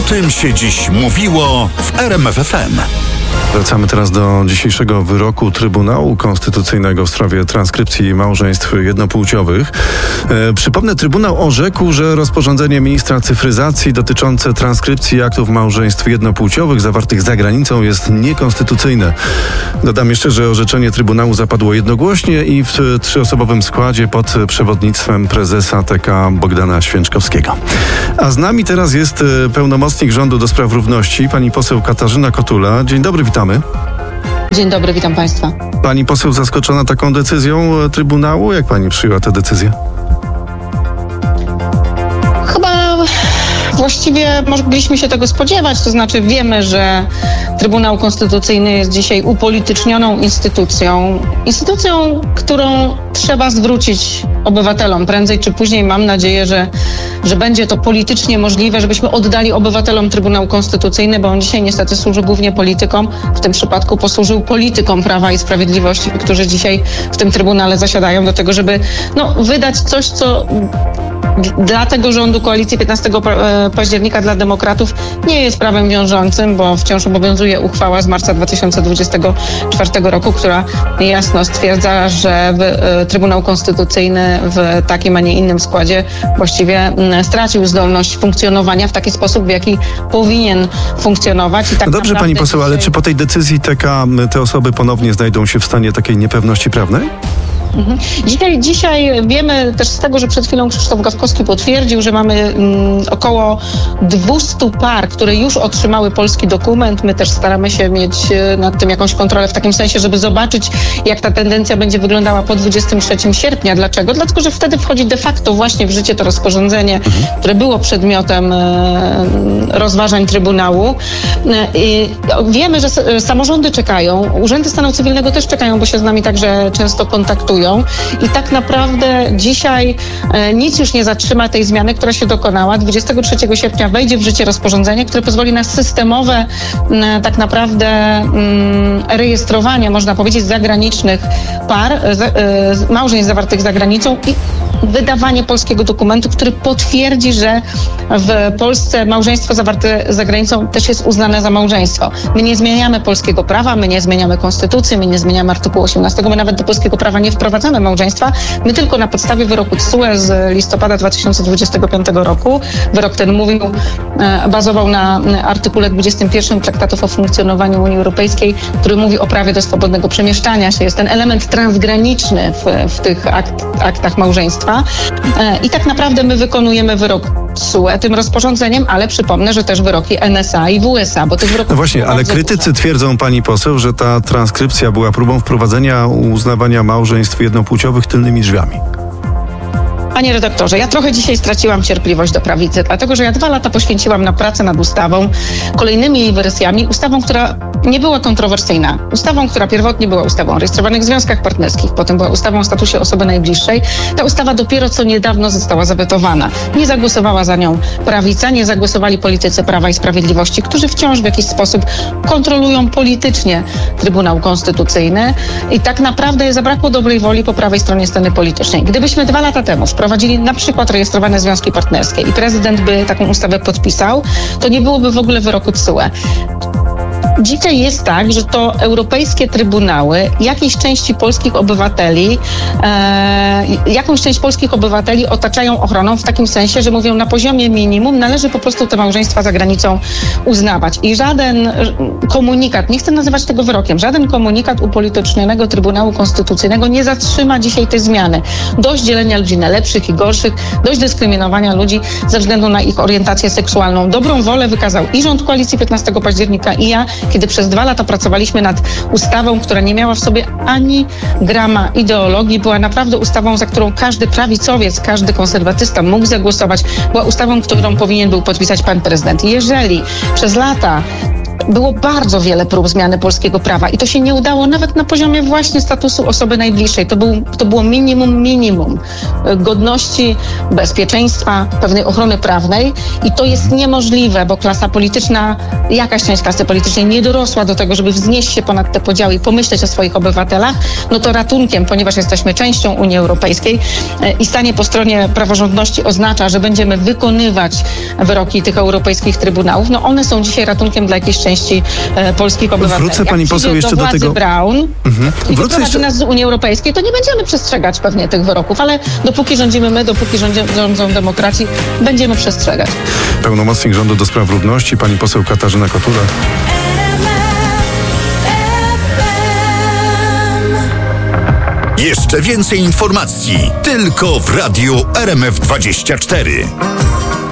tym się dziś mówiło w RMF FM. Wracamy teraz do dzisiejszego wyroku Trybunału Konstytucyjnego w sprawie transkrypcji małżeństw jednopłciowych. Przypomnę, Trybunał orzekł, że rozporządzenie ministra cyfryzacji dotyczące transkrypcji aktów małżeństw jednopłciowych zawartych za granicą jest niekonstytucyjne. Dodam jeszcze, że orzeczenie Trybunału zapadło jednogłośnie i w trzyosobowym składzie pod przewodnictwem prezesa TK Bogdana Święczkowskiego. A z nami teraz jest pełnomocnik rządu do spraw równości, pani poseł Katarzyna Kotula. Dzień dobry, witamy. Dzień dobry, witam Państwa. Pani poseł zaskoczona taką decyzją Trybunału? Jak pani przyjęła tę decyzję? Chyba właściwie mogliśmy się tego spodziewać, to znaczy wiemy, że Trybunał Konstytucyjny jest dzisiaj upolitycznioną instytucją, którą trzeba zwrócić obywatelom. Prędzej czy później mam nadzieję, że będzie to politycznie możliwe, żebyśmy oddali obywatelom Trybunał Konstytucyjny, bo on dzisiaj niestety służy głównie politykom. W tym przypadku posłużył politykom Prawa i Sprawiedliwości, którzy dzisiaj w tym Trybunale zasiadają do tego, żeby wydać coś, co dla tego rządu koalicji 15 października dla demokratów nie jest prawem wiążącym, bo wciąż obowiązuje uchwała z marca 2024 roku, która jasno stwierdza, że Trybunał Konstytucyjny w takim, a nie innym składzie właściwie stracił zdolność funkcjonowania w taki sposób, w jaki powinien funkcjonować. I tak dobrze, pani poseł, ale czy po tej decyzji TK te osoby ponownie znajdą się w stanie takiej niepewności prawnej? Dzisiaj wiemy też z tego, że przed chwilą Krzysztof Gawkowski potwierdził, że mamy około 200 par, które już otrzymały polski dokument. My też staramy się mieć nad tym jakąś kontrolę w takim sensie, żeby zobaczyć, jak ta tendencja będzie wyglądała po 23 sierpnia. Dlaczego? Dlatego, że wtedy wchodzi de facto właśnie w życie to rozporządzenie, które było przedmiotem rozważań Trybunału. Wiemy, że samorządy czekają, urzędy stanu cywilnego też czekają, bo się z nami także często kontaktują. I tak naprawdę dzisiaj nic już nie zatrzyma tej zmiany, która się dokonała. 23 sierpnia wejdzie w życie rozporządzenie, które pozwoli na systemowe tak naprawdę rejestrowanie, można powiedzieć, zagranicznych par, małżeństw zawartych za granicą i wydawanie polskiego dokumentu, który potwierdzi, że w Polsce małżeństwo zawarte za granicą też jest uznane za małżeństwo. My nie zmieniamy polskiego prawa, my nie zmieniamy konstytucji, my nie zmieniamy artykułu 18, my nawet do polskiego prawa nie wprowadzamy małżeństwa. My tylko na podstawie wyroku TSUE z listopada 2025 roku, wyrok ten bazował na artykule 21 Traktatów o funkcjonowaniu Unii Europejskiej, który mówi o prawie do swobodnego przemieszczania się. Jest ten element transgraniczny w tych aktach małżeństwa. I tak naprawdę my wykonujemy wyrok TSUE tym rozporządzeniem, ale przypomnę, że też wyroki NSA i WSA, bo tych wyroków... No właśnie, ale krytycy twierdzą, pani poseł, że ta transkrypcja była próbą wprowadzenia uznawania małżeństw jednopłciowych tylnymi drzwiami. Panie redaktorze, ja trochę dzisiaj straciłam cierpliwość do prawicy, dlatego że ja 2 lata poświęciłam na pracę nad ustawą, kolejnymi jej wersjami, ustawą, która nie była kontrowersyjna, ustawą, która pierwotnie była ustawą o rejestrowanych związkach partnerskich, potem była ustawą o statusie osoby najbliższej. Ta ustawa dopiero co niedawno została zawetowana. Nie zagłosowała za nią prawica, nie zagłosowali politycy Prawa i Sprawiedliwości, którzy wciąż w jakiś sposób kontrolują politycznie Trybunał Konstytucyjny i tak naprawdę zabrakło dobrej woli po prawej stronie sceny politycznej. Gdybyśmy 2 lata temu wprowadzili na przykład rejestrowane związki partnerskie i prezydent by taką ustawę podpisał, to nie byłoby w ogóle wyroku TSUE. Dzisiaj jest tak, że to europejskie trybunały jakąś część polskich obywateli otaczają ochroną w takim sensie, że mówią, na poziomie minimum należy po prostu te małżeństwa za granicą uznawać. I żaden komunikat, nie chcę nazywać tego wyrokiem, żaden komunikat upolitycznionego Trybunału Konstytucyjnego nie zatrzyma dzisiaj tej zmiany. Dość dzielenia ludzi na lepszych i gorszych, dość dyskryminowania ludzi ze względu na ich orientację seksualną. Dobrą wolę wykazał i rząd koalicji 15 października i ja, kiedy przez 2 lata pracowaliśmy nad ustawą, która nie miała w sobie ani grama ideologii, była naprawdę ustawą, za którą każdy prawicowiec, każdy konserwatysta mógł zagłosować, była ustawą, którą powinien był podpisać pan prezydent. Jeżeli przez lata było bardzo wiele prób zmiany polskiego prawa i to się nie udało nawet na poziomie właśnie statusu osoby najbliższej. To było minimum godności, bezpieczeństwa, pewnej ochrony prawnej i to jest niemożliwe, bo klasa polityczna, jakaś część klasy politycznej nie dorosła do tego, żeby wznieść się ponad te podziały i pomyśleć o swoich obywatelach, no to ratunkiem, ponieważ jesteśmy częścią Unii Europejskiej i stanie po stronie praworządności oznacza, że będziemy wykonywać wyroki tych europejskich trybunałów, no one są dzisiaj ratunkiem dla jakiejś części polskich obywateli. Wrócę pani poseł jeszcze do tego. Brown i wyprowadzi nas z Unii Europejskiej, to nie będziemy przestrzegać pewnie tych wyroków, ale dopóki rządzimy my, dopóki rządzą demokracji, będziemy przestrzegać. Pełnomocnik rządu do spraw równości, pani poseł Katarzyna Kotula. Jeszcze więcej informacji tylko w Radiu RMF24.